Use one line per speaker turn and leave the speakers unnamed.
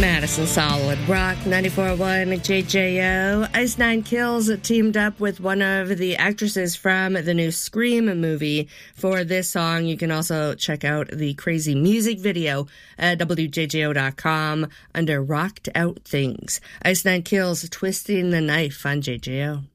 Madison Solid Rock 94.1 JJO. Ice Nine Kills teamed up with one of the actresses from the new Scream movie for this song. You can also check out the crazy music video at WJJO.com under Rocked Out Things. Ice Nine Kills, Twisting the Knife on JJO.